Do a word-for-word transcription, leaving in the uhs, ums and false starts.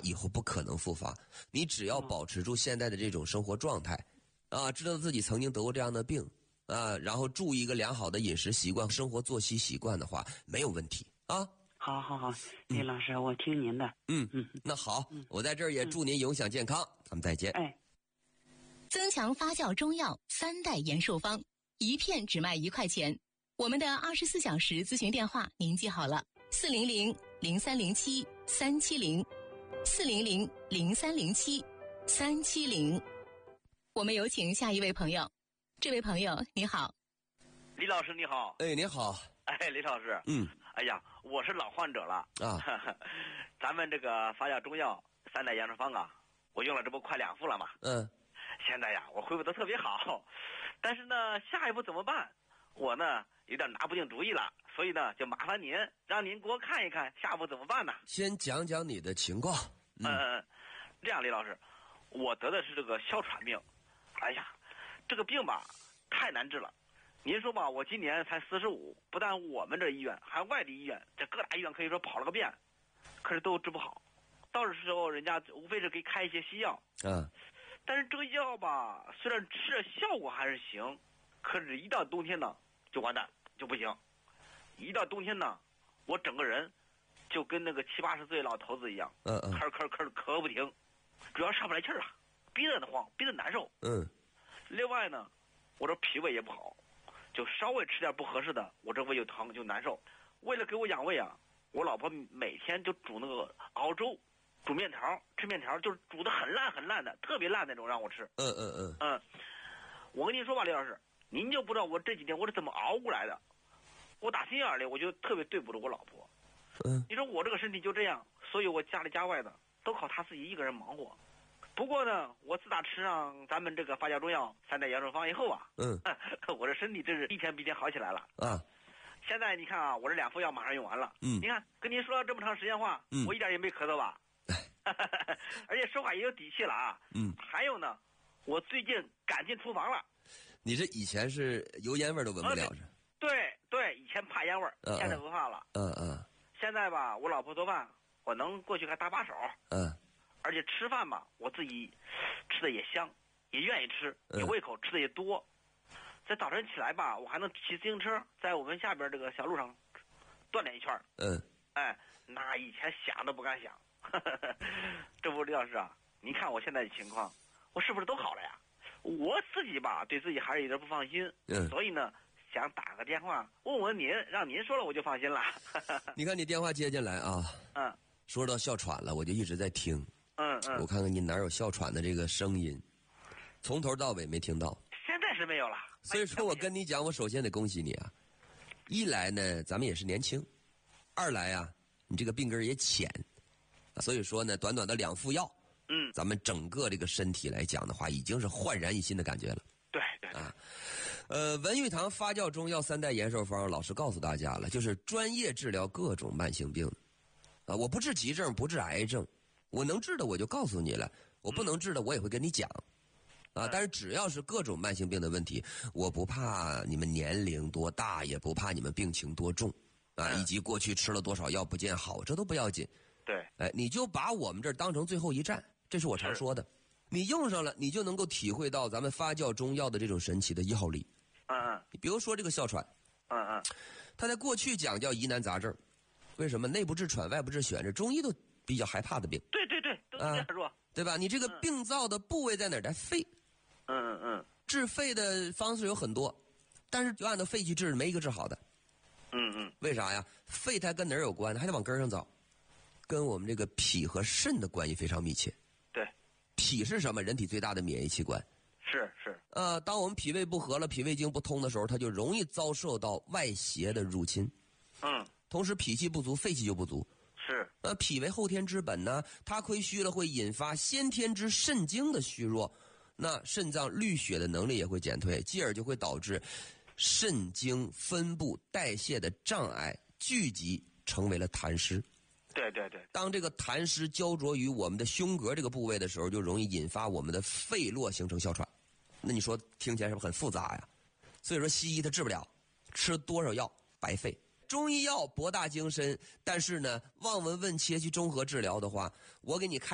以后不可能复发。你只要保持住现在的这种生活状态，啊，知道自己曾经得过这样的病，啊，然后注意一个良好的饮食习惯、生活作息习惯的话，没有问题啊。 好好好，李老师，我听您的。 嗯嗯，那好， 嗯、 我在这儿也祝您影响健康，嗯、咱们再见。 哎， 增强发酵中药三代延寿方，一片只卖一块钱。我们的二十四小时咨询电话您记好了：四零零零三零七三七零，四零零零三零七三七零。我们有请下一位朋友。这位朋友你好。 李老师你好。 哎，你好。 哎，李老师。 嗯。 哎呀，我是老患者了啊。 咱们这个发酵中药三代养生方啊，我用了这不快两副了嘛。 嗯。 现在呀，我恢复得特别好，但是呢，下一步怎么办？我呢有点拿不定主意了，所以呢，就麻烦您，让您给我看一看下一步怎么办呢？ 先讲讲你的情况。 嗯嗯，这样，李老师，我得的是这个哮喘病。哎呀，这个病吧太难治了。您说吧，我今年才四十五，不但我们这医院，还外地医院，这各大医院可以说跑了个遍，可是都治不好。到时候人家无非是给开一些西药， 嗯， 但是这个药吧，虽然吃着效果还是行，可是一到冬天呢就完蛋，就不行。一到冬天呢，我整个人就跟那个七八十岁老头子一样， 嗯嗯， 咳咳咳咳不停，主要上不来气儿啊，鼻子得慌，鼻子难受。 嗯， 另外呢，我这脾胃也不好。就稍微吃点不合适的，我这胃就疼就难受。为了给我养胃啊，我老婆每天就煮那个熬粥，煮面条，吃面条，就是煮的很烂很烂的，特别烂那种让我吃。 嗯嗯嗯嗯，我跟您说吧，李老师，您就不知道我这几天我是怎么熬过来的。我打心眼里我就特别对不住我老婆。 嗯， 你说我这个身体就这样，所以我家里家外的都靠她自己一个人忙活。不过呢，我自打吃上咱们这个发酵中药三代养生方以后啊， 嗯， 我这身体真是一天比一天好起来了啊。 现在你看啊，我这两副药马上用完了， 嗯， 你看跟您说了这么长时间话， 嗯， 我一点也没咳嗽吧，而且说话也有底气了啊， 嗯， 还有呢，我最近赶进厨房了。 你这以前是油烟味都闻不了是？ 呃、对对，以前怕烟味儿， 嗯、 现在不怕了。 嗯嗯。 现在吧，我老婆做饭，我能过去还搭把手。 嗯。 而且吃饭吧，我自己吃的也香，也愿意吃，有胃口，吃的也多。在早晨起来吧，我还能骑自行车在我们下边这个小路上锻炼一圈。 嗯， 哎，那以前想都不敢想。这不，李老师啊，您看我现在的情况，我是不是都好了呀？我自己吧，对自己还是有点不放心。 嗯， 所以呢，想打个电话问问您，让您说了我就放心了。 你看你电话接进来啊， 嗯， 说到哮喘了，我就一直在听。 嗯嗯， 我看看你哪有哮喘的这个声音，从头到尾没听到。 现在是没有了。 所以说我跟你讲，我首先得恭喜你啊！一来呢，咱们也是年轻；二来啊，你这个病根也浅，所以说呢，短短的两副药， 嗯， 咱们整个这个身体来讲的话，已经是焕然一新的感觉了。 对对啊，呃，文玉堂发酵中药三代延寿方，老师告诉大家了，就是专业治疗各种慢性病啊，我不治急症，不治癌症。我能治的我就告诉你了，我不能治的我也会跟你讲，啊！但是只要是各种慢性病的问题，我不怕你们年龄多大，也不怕你们病情多重，啊，以及过去吃了多少药不见好，这都不要紧。 对， 哎，你就把我们这儿当成最后一站，这是我常说的。你用上了，你就能够体会到咱们发酵中药的这种神奇的药力。 嗯嗯。 你比如说这个哮喘， 嗯嗯， 它在过去讲叫疑难杂症，为什么内不治喘，外不治癣，这中医都比较害怕的病。 对对对，都是这样说、啊， 对吧？你这个病灶的部位在哪儿？在肺。 嗯嗯嗯。 治肺的方式有很多，但是就按照肺去治，没一个治好的。 嗯嗯。 为啥呀？肺它跟哪儿有关？还得往根上找，跟我们这个脾和肾的关系非常密切。 对。 脾是什么？人体最大的免疫器官。 是是。 呃，当我们脾胃不和了，脾胃经不通的时候，它就容易遭受到外邪的入侵。 嗯。 同时，脾气不足，肺气就不足。 是， 呃，脾为后天之本呢，它亏虚了会引发先天之肾精的虚弱，那肾脏滤血的能力也会减退，继而就会导致肾精分布代谢的障碍聚集，成为了痰湿。 对对对， 当这个痰湿焦灼于我们的胸膈这个部位的时候，就容易引发我们的肺络形成哮喘。那你说听起来是不是很复杂呀？所以说西医它治不了，吃多少药白费。中医药博大精深，但是呢，望闻问切去综合治疗的话，我给你开